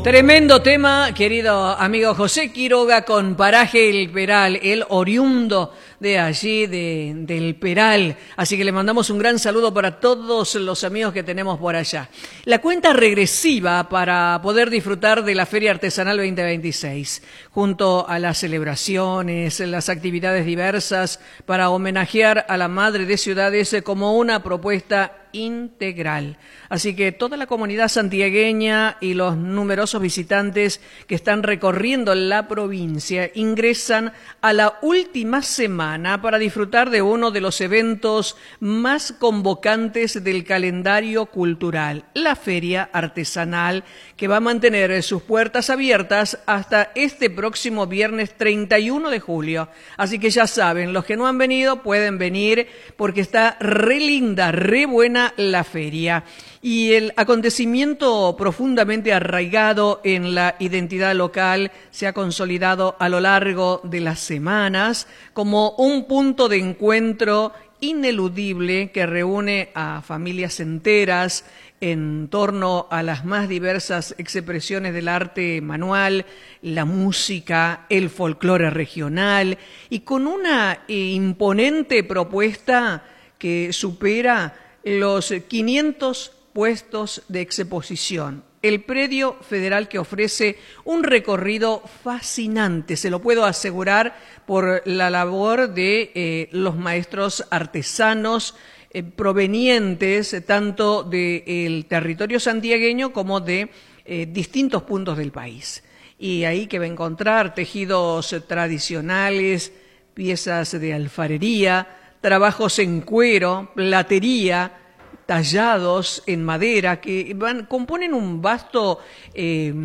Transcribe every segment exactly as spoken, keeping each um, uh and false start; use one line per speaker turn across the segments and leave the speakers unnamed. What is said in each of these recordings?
Tremendo tema, querido amigo José Quiroga, con Paraje El Peral, el oriundo de allí, de, del Peral. Así que le mandamos un gran saludo para todos los amigos que tenemos por allá. La cuenta regresiva para poder disfrutar de la Feria Artesanal veinte veintiséis, junto a las celebraciones, las actividades diversas para homenajear a la Madre de Ciudades como una propuesta integral. Así que toda la comunidad santiagueña y los numerosos visitantes que están recorriendo la provincia ingresan a la última semana para disfrutar de uno de los eventos más convocantes del calendario cultural, la Feria Artesanal, que va a mantener sus puertas abiertas hasta este próximo viernes treinta y uno de julio. Así que ya saben, los que no han venido pueden venir porque está re linda, re buena la feria, y el acontecimiento profundamente arraigado en la identidad local se ha consolidado a lo largo de las semanas como un punto de encuentro ineludible que reúne a familias enteras en torno a las más diversas expresiones del arte manual, la música, el folclore regional, y con una imponente propuesta que supera los quinientos puestos de exposición. El predio federal que ofrece un recorrido fascinante, se lo puedo asegurar por la labor de eh, los maestros artesanos eh, provenientes tanto del territorio santiagueño como de eh, distintos puntos del país. Y ahí que va a encontrar tejidos tradicionales, piezas de alfarería, trabajos en cuero, platería, tallados en madera, que van, componen un vasto eh,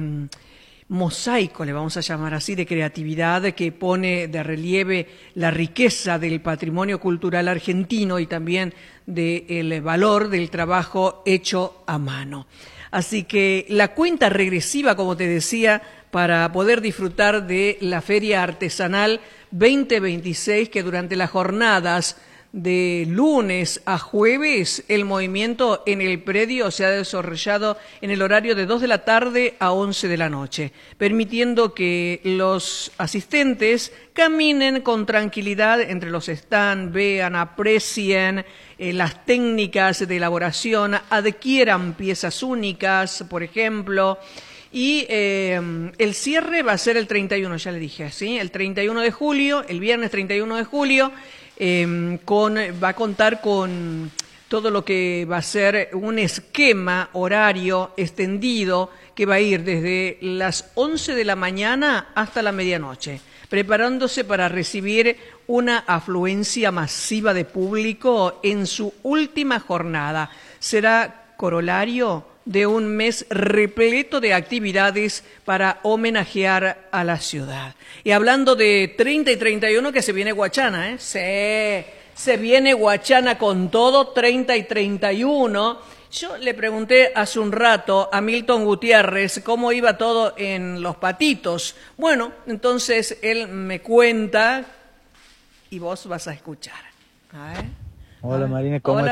mosaico, le vamos a llamar así, de creatividad que pone de relieve la riqueza del patrimonio cultural argentino y también del valor del trabajo hecho a mano. Así que la cuenta regresiva, como te decía, para poder disfrutar de la Feria Artesanal veinte veintiséis, que durante las jornadas de lunes a jueves el movimiento en el predio se ha desarrollado en el horario de dos de la tarde a once de la noche, permitiendo que los asistentes caminen con tranquilidad entre los stands, vean, aprecien eh, las técnicas de elaboración, adquieran piezas únicas, por ejemplo. Y eh, el cierre va a ser el treinta y uno, ya le dije, ¿sí? El treinta y uno de julio, el viernes treinta y uno de julio, eh, con, va a contar con todo lo que va a ser un esquema horario extendido que va a ir desde las once de la mañana hasta la medianoche, preparándose para recibir una afluencia masiva de público en su última jornada. Será corolario de un mes repleto de actividades para homenajear a la ciudad. Y hablando de treinta y treinta y uno, que se viene Guachana, ¿eh? Se, se viene Guachana con todo, treinta y treinta y uno. Yo le pregunté hace un rato a Milton Gutiérrez cómo iba todo en Los Patitos. Bueno, entonces él me cuenta y vos vas a escuchar. A ver.
Hola Marina, ¿cómo
Hola.